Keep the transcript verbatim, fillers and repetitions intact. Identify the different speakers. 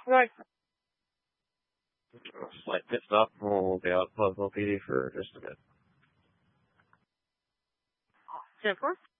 Speaker 1: Right.
Speaker 2: Slight pit stop. We'll be out of Pleasantville P D for just a bit.
Speaker 1: ten four.